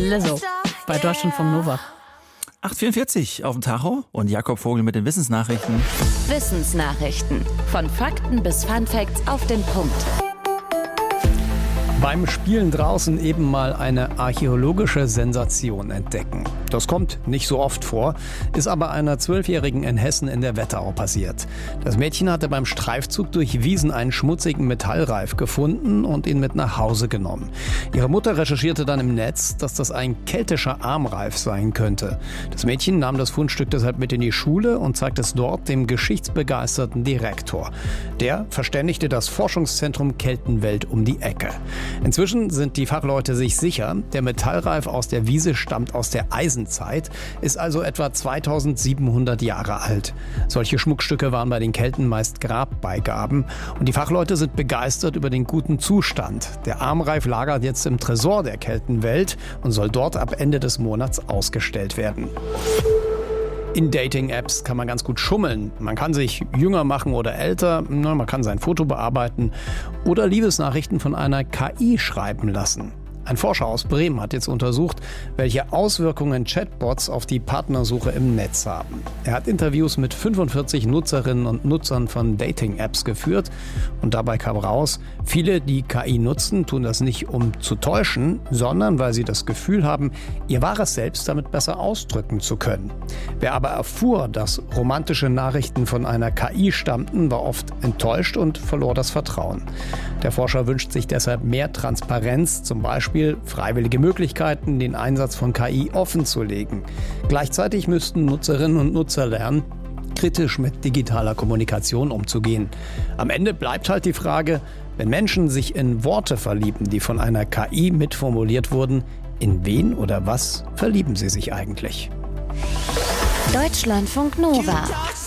Lizzo bei Deutschlandfunk Nova. 8:44 auf dem Tacho und Jakob Vogel mit den Wissensnachrichten. Wissensnachrichten. Von Fakten bis Funfacts auf den Punkt. Beim Spielen draußen eben mal eine archäologische Sensation entdecken. Das kommt nicht so oft vor, ist aber einer 12-Jährigen in Hessen in der Wetterau passiert. Das Mädchen hatte beim Streifzug durch Wiesen einen schmutzigen Metallreif gefunden und ihn mit nach Hause genommen. Ihre Mutter recherchierte dann im Netz, dass das ein keltischer Armreif sein könnte. Das Mädchen nahm das Fundstück deshalb mit in die Schule und zeigte es dort dem geschichtsbegeisterten Direktor. Der verständigte das Forschungszentrum Keltenwelt um die Ecke. Inzwischen sind die Fachleute sich sicher, der Metallreif aus der Wiese stammt aus der Eisenzeit, ist also etwa 2700 Jahre alt. Solche Schmuckstücke waren bei den Kelten meist Grabbeigaben und die Fachleute sind begeistert über den guten Zustand. Der Armreif lagert jetzt im Tresor der Keltenwelt und soll dort ab Ende des Monats ausgestellt werden. In Dating-Apps kann man ganz gut schummeln. Man kann sich jünger machen oder älter, man kann sein Foto bearbeiten oder Liebesnachrichten von einer KI schreiben lassen. Ein Forscher aus Bremen hat jetzt untersucht, welche Auswirkungen Chatbots auf die Partnersuche im Netz haben. Er hat Interviews mit 45 Nutzerinnen und Nutzern von Dating-Apps geführt und dabei kam raus, viele, die KI nutzen, tun das nicht, um zu täuschen, sondern weil sie das Gefühl haben, ihr wahres Selbst damit besser ausdrücken zu können. Wer aber erfuhr, dass romantische Nachrichten von einer KI stammten, war oft enttäuscht und verlor das Vertrauen. Der Forscher wünscht sich deshalb mehr Transparenz, zum Beispiel freiwillige Möglichkeiten, den Einsatz von KI offen zu legen. Gleichzeitig müssten Nutzerinnen und Nutzer lernen, kritisch mit digitaler Kommunikation umzugehen. Am Ende bleibt halt die Frage, wenn Menschen sich in Worte verlieben, die von einer KI mitformuliert wurden, in wen oder was verlieben sie sich eigentlich? Deutschlandfunk Nova.